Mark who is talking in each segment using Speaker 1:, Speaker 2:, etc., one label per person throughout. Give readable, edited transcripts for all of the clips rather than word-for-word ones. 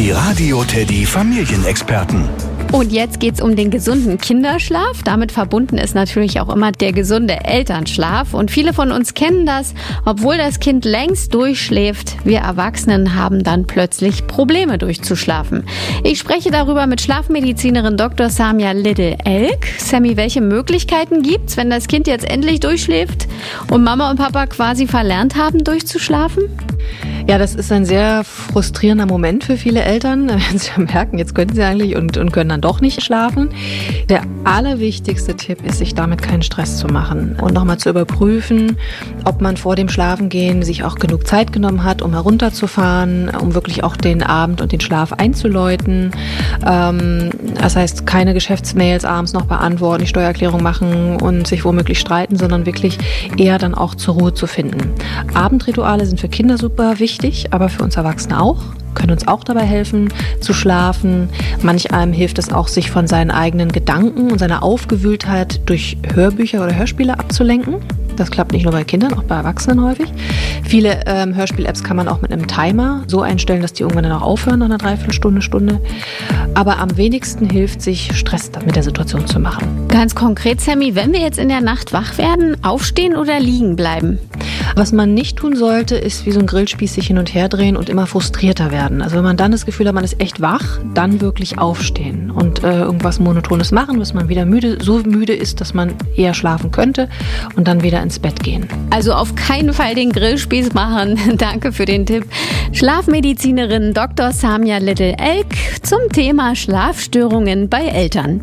Speaker 1: Die Radio Teddy Familienexperten.
Speaker 2: Und jetzt geht's um den gesunden Kinderschlaf. Damit verbunden ist natürlich auch immer der gesunde Elternschlaf. Und viele von uns kennen das, obwohl das Kind längst durchschläft. Wir Erwachsenen haben dann plötzlich Probleme durchzuschlafen. Ich spreche darüber mit Schlafmedizinerin Dr. Samia Little-Elk. Sammy, welche Möglichkeiten gibt's, wenn das Kind jetzt endlich durchschläft und Mama und Papa quasi verlernt haben, durchzuschlafen?
Speaker 3: Ja, das ist ein sehr frustrierender Moment für viele Eltern, wenn sie merken, jetzt könnten sie eigentlich und können dann doch nicht schlafen. Der allerwichtigste Tipp ist, sich damit keinen Stress zu machen und nochmal zu überprüfen, ob man vor dem Schlafengehen sich auch genug Zeit genommen hat, um herunterzufahren, um wirklich auch den Abend und den Schlaf einzuläuten. Das heißt, keine Geschäftsmails abends noch beantworten, die Steuererklärung machen und sich womöglich streiten, sondern wirklich eher dann auch zur Ruhe zu finden. Abendrituale sind für Kinder super wichtig, aber für uns Erwachsene auch, können uns auch dabei helfen zu schlafen. Manch einem hilft es auch, sich von seinen eigenen Gedanken und seiner Aufgewühltheit durch Hörbücher oder Hörspiele abzulenken. Das klappt nicht nur bei Kindern, auch bei Erwachsenen häufig. Viele Hörspiel-Apps kann man auch mit einem Timer so einstellen, dass die irgendwann dann auch aufhören nach einer Dreiviertelstunde. Aber am wenigsten hilft, sich Stress mit der Situation zu machen.
Speaker 2: Ganz konkret, Sammy, wenn wir jetzt in der Nacht wach werden, aufstehen oder liegen bleiben?
Speaker 3: Was man nicht tun sollte, ist wie so ein Grillspieß sich hin und her drehen und immer frustrierter werden. Also wenn man dann das Gefühl hat, man ist echt wach, dann wirklich aufstehen und irgendwas Monotones machen, bis man wieder so müde ist, dass man eher schlafen könnte und dann wieder ins Bett gehen.
Speaker 2: Also auf keinen Fall den Grillspieß machen. Danke für den Tipp. Schlafmedizinerin Dr. Samia Little-Elk zum Thema Schlafstörungen bei Eltern.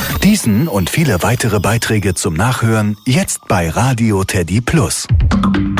Speaker 1: Diesen und viele weitere Beiträge zum Nachhören jetzt bei Radio Teddy Plus.